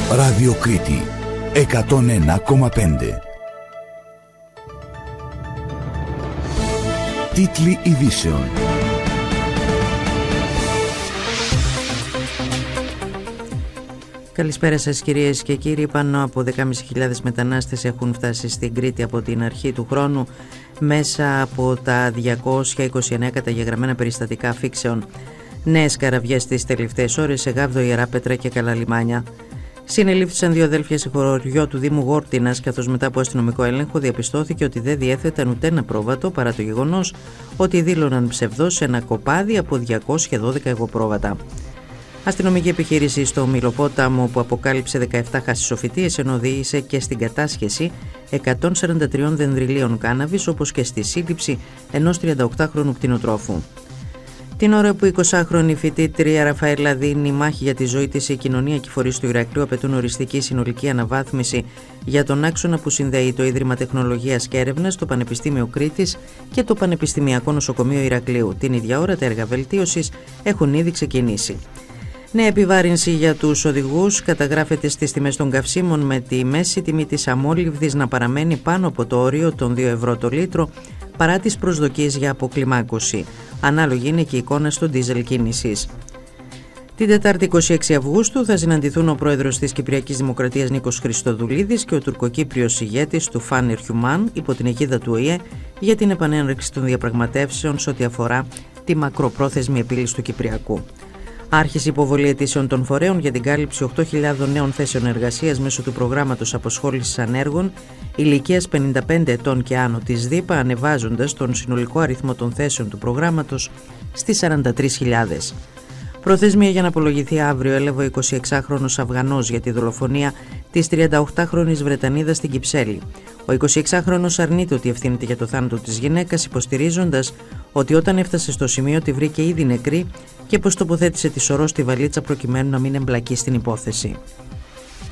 Ραδιοκρίτη 101,5. Τίτλοι ειδήσεων. Καλησπέρα σας κυρίες και κύριοι. Πάνω από 10.500 μετανάστες έχουν φτάσει στην Κρήτη από την αρχή του χρόνου μέσα από τα 229 καταγεγραμμένα περιστατικά αφήξεων. Νέες καραβιές τις τελευταίες ώρες σε Γάβδο, Ιεράπετρα και Καλαλιμάνια. Συνελήφθησαν δύο αδέλφια σε χωριό του Δήμου Γόρτινας, καθώς μετά από αστυνομικό έλεγχο διαπιστώθηκε ότι δεν διέθεταν ούτε ένα πρόβατο, παρά το γεγονός ότι δήλωναν ψευδώς ένα κοπάδι από 212 εγωπρόβατα. Αστυνομική επιχείρηση στο Μυλοπόταμο που αποκάλυψε 17 χασισοφυτίες, ενώ οδήγησε και στην κατάσχεση 143 δενδριλίων κάναβης, όπως και στη σύλληψη ενός 38χρονου κτηνοτρόφου. Την ώρα που η 20χρονη φοιτήτρια Ραφαέλα δίνει μάχη για τη ζωή της, η κοινωνία και οι φορείς του Ηρακλείου απαιτούν οριστική συνολική αναβάθμιση για τον άξονα που συνδέει το Ίδρυμα Τεχνολογίας και Έρευνας, το Πανεπιστήμιο Κρήτης και το Πανεπιστημιακό Νοσοκομείο Ηρακλείου. Την ίδια ώρα τα έργα βελτίωσης έχουν ήδη ξεκινήσει. Νέα επιβάρυνση για τους οδηγούς καταγράφεται στις τιμές των καυσίμων, με τη μέση τιμή της αμόλυβδης να παραμένει πάνω από το όριο των 2 ευρώ το λίτρο, παρά τις προσδοκίες για αποκλιμάκωση. Ανάλογη είναι και η εικόνα στο ντίζελ κίνησης. Την Τετάρτη 26 Αυγούστου θα συναντηθούν ο πρόεδρος της Κυπριακής Δημοκρατίας Νίκος Χριστοδουλίδης και ο τουρκοκύπριος ηγέτης του Φάνερ Χιουμάν υπό την αιγίδα του ΟΗΕ για την επανέναρξη των διαπραγματεύσεων σε ό,τι αφορά τη μακροπρόθεσμη επίλυση του Κυπριακού. Άρχισε υποβολή αιτήσεων των φορέων για την κάλυψη 8.000 νέων θέσεων εργασίας μέσω του προγράμματος αποσχόλησης ανέργων ηλικίας 55 ετών και άνω της ΔΥΠΑ, ανεβάζοντας τον συνολικό αριθμό των θέσεων του προγράμματος στις 43.000. Προθεσμία για να απολογηθεί αύριο έλαβε ο 26χρονος Αφγανός για τη δολοφονία της 38χρονης Βρετανίδας στην Κυψέλη. Ο 26χρονος αρνείται ότι ευθύνεται για το θάνατο της γυναίκας, υποστηρίζοντας ότι όταν έφτασε στο σημείο τη βρήκε ήδη νεκρή και πως τοποθέτησε τη σωρό στη βαλίτσα προκειμένου να μην εμπλακεί στην υπόθεση.